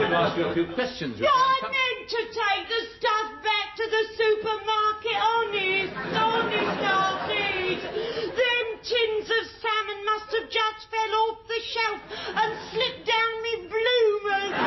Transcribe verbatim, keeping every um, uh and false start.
to ask you a few questions. You're meant to take the stuff back to the